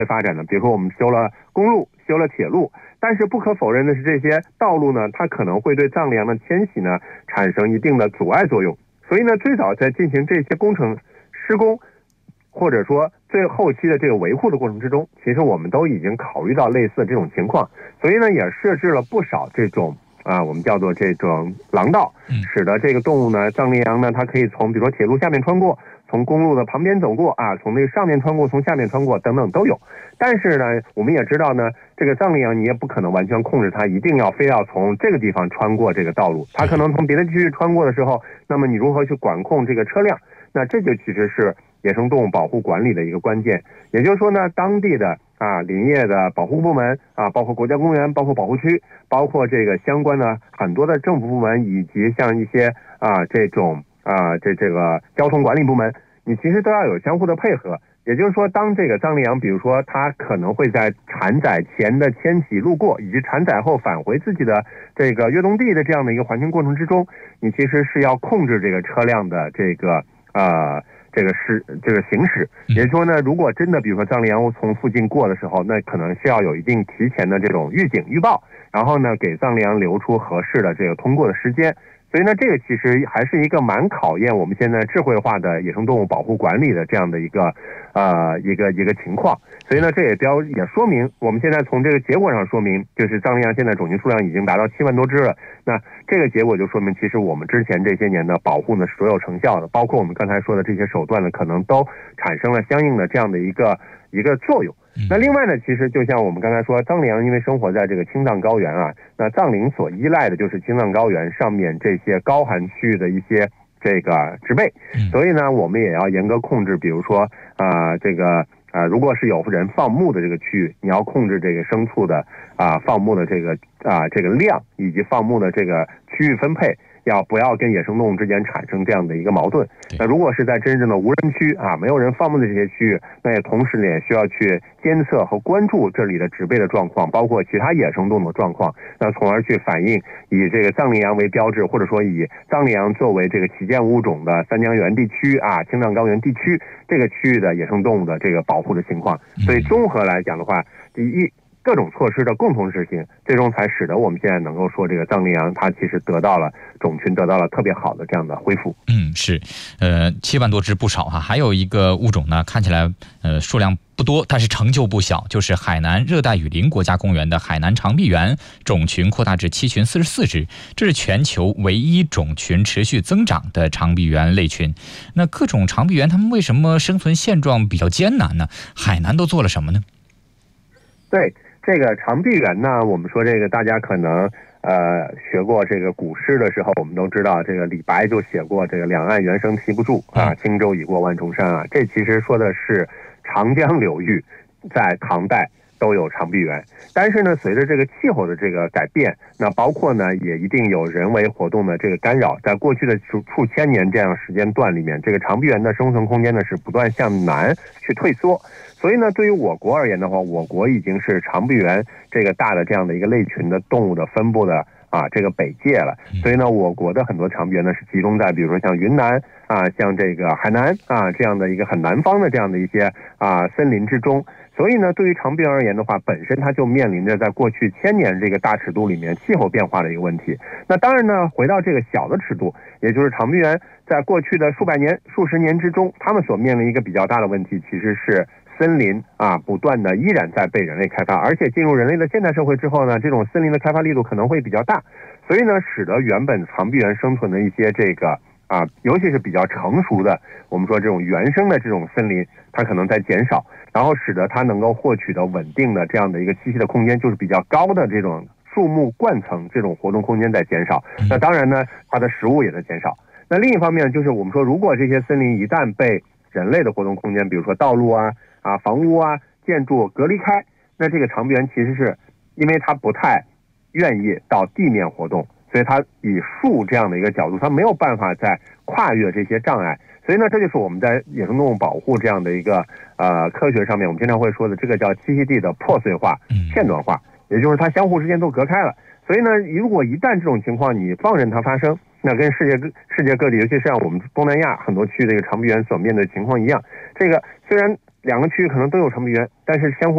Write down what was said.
发展的，比如说我们修了公路、修了铁路，但是不可否认的是，这些道路呢，它可能会对藏羚羊的迁徙呢产生一定的阻碍作用。所以呢，最早在进行这些工程施工，或者说最后期的这个维护的过程之中，其实我们都已经考虑到类似的这种情况，所以呢，也设置了不少这种我们叫做这种廊道，使得这个动物呢，藏羚羊呢，它可以从比如说铁路下面穿过，从公路的旁边走过从那个上面穿过，从下面穿过等等都有。但是呢，我们也知道呢，这个藏羚羊你也不可能完全控制它，一定要非要从这个地方穿过这个道路，它可能从别的区域穿过的时候，那么你如何去管控这个车辆？那这就其实是野生动物保护管理的一个关键。也就是说呢，当地的林业的保护部门包括国家公园，包括保护区，包括这个相关的很多的政府部门，以及像一些这种这个交通管理部门，你其实都要有相互的配合。也就是说，当这个藏羚羊，比如说它可能会在产崽前的迁徙路过，以及产崽后返回自己的这个跃动地的这样的一个环境过程之中，你其实是要控制这个车辆的这个行驶。也就是说呢，如果真的比如说藏羚羊从附近过的时候，那可能是要有一定提前的这种预警预报，然后呢给藏羚羊留出合适的这个通过的时间。所以呢，这个其实还是一个蛮考验我们现在智慧化的野生动物保护管理的这样的一个情况。所以呢，这也说明我们现在从这个结果上说明，就是藏羚羊现在种群数量已经达到7万多只了。那这个结果就说明，其实我们之前这些年的保护呢是所有成效的，包括我们刚才说的这些手段呢，可能都产生了相应的这样的一个作用。那另外呢，其实就像我们刚才说，藏羚羊因为生活在这个青藏高原那藏羚所依赖的就是青藏高原上面这些高寒区域的一些这个植被，所以呢，我们也要严格控制，比如说如果是有人放牧的这个区域，你要控制这个牲畜的放牧的这个量，以及放牧的这个区域分配，不要跟野生动物之间产生这样的一个矛盾。那如果是在真正的无人区没有人放牧的这些区域，那也同时也需要去监测和关注这里的植被的状况，包括其他野生动物的状况，那从而去反映以这个藏羚羊为标志，或者说以藏羚羊作为这个旗舰物种的三江源地区青藏高原地区这个区域的野生动物的这个保护的情况。所以综合来讲的话，第一，各种措施的共同实行，最终才使得我们现在能够说这个藏羚羊它其实种群得到了特别好的这样的恢复。 是，7万多只不少还有一个物种呢，看起来数量不多，但是成就不小，就是海南热带雨林国家公园的海南长臂猿，种群扩大至7群44只，这是全球唯一种群持续增长的长臂猿类群。那各种长臂猿它们为什么生存现状比较艰难呢？海南都做了什么呢？ 对，这个长臂猿呢，我们说这个大家可能学过这个古诗的时候，我们都知道这个李白就写过这个两岸猿声啼不住轻舟已过万重山这其实说的是长江流域在唐代都有长臂猿。但是呢，随着这个气候的这个改变，那包括呢也一定有人为活动的这个干扰，在过去的数千年这样时间段里面，这个长臂猿的生存空间呢是不断向南去退缩。所以呢，对于我国而言的话，我国已经是长臂猿这个大的这样的一个类群的动物的分布的这个北界了。所以呢，我国的很多长臂猿呢是集中在比如说像云南像这个海南这样的一个很南方的这样的一些森林之中。所以呢，对于长臂猿而言的话，本身它就面临着在过去1000年这个大尺度里面气候变化的一个问题。那当然呢，回到这个小的尺度，也就是长臂猿在过去的数百年、数十年之中，它们所面临一个比较大的问题，其实是森林不断的依然在被人类开发，而且进入人类的现代社会之后呢，这种森林的开发力度可能会比较大，所以呢，使得原本长臂猿生存的一些这个尤其是比较成熟的，我们说这种原生的这种森林，它可能在减少，然后使得它能够获取的稳定的这样的一个栖息的空间，就是比较高的这种树木冠层这种活动空间在减少。那当然呢，它的食物也在减少。那另一方面就是我们说，如果这些森林一旦被人类的活动空间，比如说道路房屋建筑隔离开，那这个长臂猿其实是因为它不太愿意到地面活动，所以它以树这样的一个角度，它没有办法再跨越这些障碍。所以呢，这就是我们在野生动物保护这样的一个科学上面，我们经常会说的这个叫栖息地的破碎化、片段化，也就是它相互之间都隔开了。所以呢，如果一旦这种情况你放任它发生，那跟世界各地，尤其是像我们东南亚很多区域这个长臂猿所面对的情况一样，这个虽然2个区域可能都有长臂猿，但是相互